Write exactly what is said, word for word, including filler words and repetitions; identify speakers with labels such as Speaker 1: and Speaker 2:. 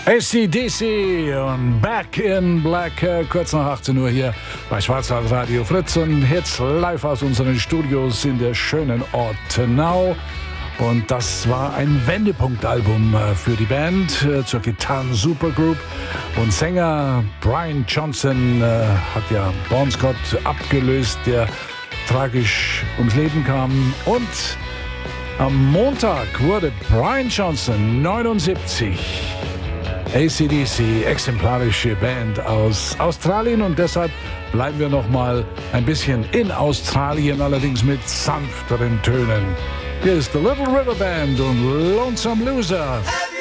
Speaker 1: A C D C und Back in Black, äh, kurz nach achtzehn Uhr hier bei Schwarzwald Radio Fritz und jetzt live aus unseren Studios in der schönen Ortenau. Und das war ein Wendepunktalbum äh, für die Band, äh, zur Gitarren-Supergroup. Und Sänger Brian Johnson äh, hat ja Bon Scott abgelöst, der tragisch ums Leben kam. Und am Montag wurde Brian Johnson neunundsiebzig. A C D C, exemplarische Band aus Australien, und deshalb bleiben wir noch mal ein bisschen in Australien, allerdings mit sanfteren Tönen. Hier ist The Little River Band und Lonesome Loser.